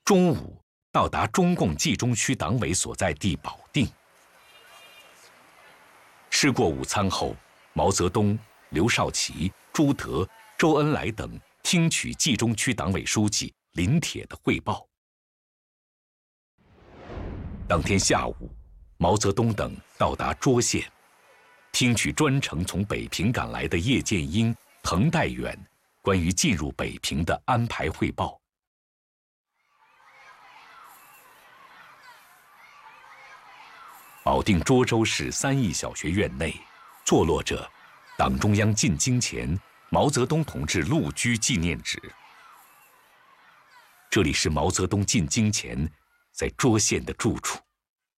中午到达中共冀中区党委所在地保定。吃过午餐后，毛泽东、刘少奇、朱德、周恩来等听取冀中区党委书记林铁的汇报。当天下午，毛泽东等到达涿县，听取专程从北平赶来的叶剑英、滕代远关于进入北平的安排汇报。保定涿州市3义小学院内，坐落着党中央进京前毛泽东同志陆居纪念址。这里是毛泽东进京前在涿县的住处。